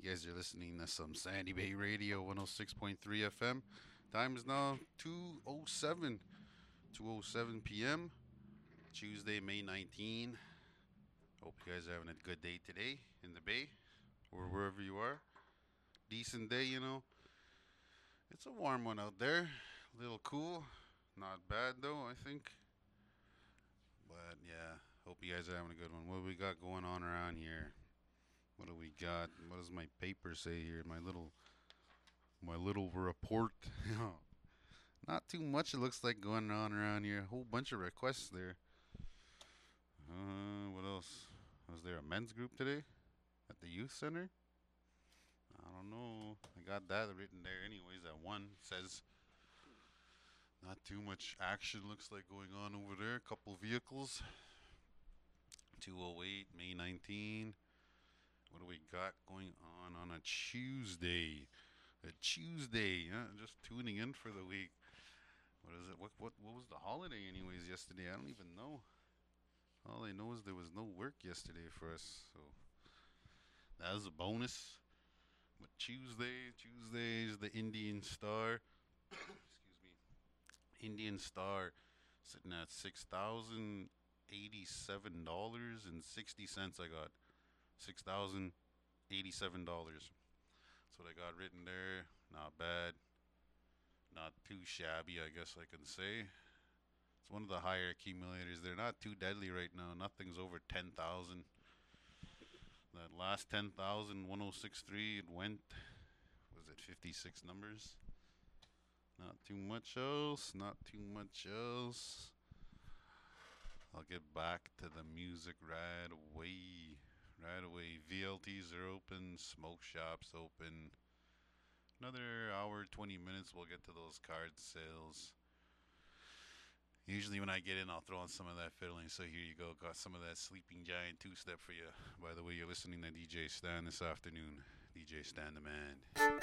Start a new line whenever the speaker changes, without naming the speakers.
guys are listening to some Sandy Bay Radio 106.3 FM. Time is now 2:07 p.m. Tuesday, May 19. Hope you guys are having a good day today in the Bay or wherever you are. Decent day. It's a warm one out there. A little cool. Not bad though, I think. But yeah, hope you guys are having a good one. What do we got going on around here? What do we got? What does my paper say here? My little report. Not too much it looks like going on around here. A whole bunch of requests there. What else? Was there a men's group today at the youth center? I don't know. I got that written there anyways. That one says not too much action looks like going on over there. A couple vehicles. 208, May 19. What do we got going on a Tuesday? A Tuesday, huh? Just tuning in for the week. What is it? What was the holiday anyways yesterday? I don't even know. All I know is there was no work yesterday for us, so that was a bonus. But Tuesday is the Indian Star. Excuse me. Indian Star sitting at $6,087.60. I got $6,087. That's what I got written there. Not bad. Not too shabby, I guess I can say. It's one of the higher accumulators. They're not too deadly right now. Nothing's over 10,000. That last 10,000, 1063, it went, was it 56 numbers? Not too much else. Not too much else. I'll get back to the music right away. Right away. VLTs are open. Smoke shops open. Another hour, 20 minutes, we'll get to those card sales. Usually when I get in, I'll throw on some of that fiddling. So here you go. Got some of that Sleeping Giant two-step for you. By the way, you're listening to DJ Stan this afternoon. DJ Stan the man.